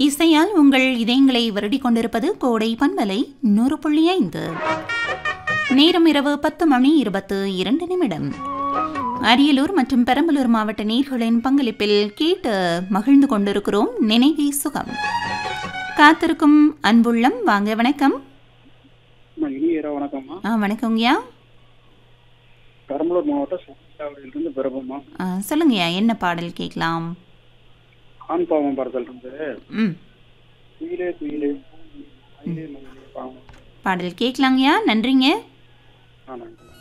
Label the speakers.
Speaker 1: இசையால் உங்கள் இதயங்களை வருடிக் கொண்டிருப்பது கோடை பண்பலை 100.5. நேரம் இரவு 10:22. அரியலூர் மற்றும் பெரம்பலூர் மாவட்ட நேயர்களின் பங்களிப்பில் கேட்டு மகிழ்ந்து கொண்டிருக்கிறோம். நினைவே சுகம். காத்திருக்கும் அன்புள்ளம் வாங்க. வணக்கம். வணக்கங்கய்யா.
Speaker 2: பெரம்பலூர் மாவட்டம் பெருபமா.
Speaker 1: சொல்லுங்கய்யா, என்ன பாடல் கேட்கலாம்?
Speaker 2: ஆண் பாவம் படத்தில் இருந்து
Speaker 1: பாடல் கேட்கலாங்கய்யா. நன்றிங்க.
Speaker 2: நன்றி.